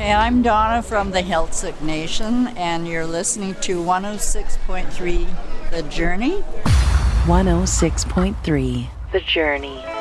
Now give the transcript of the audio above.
Hey, I'm Donna from the Healthsick Nation, and you're listening to 106.3 The Journey. 106.3 The Journey.